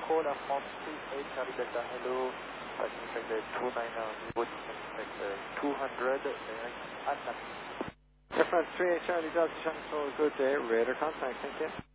call from 38 Charlie Delta. Hello. Passing check 299, boarding check 200, direct at Air France 38 Charlie Delta, Channel 4, good day, radar contact, thank you.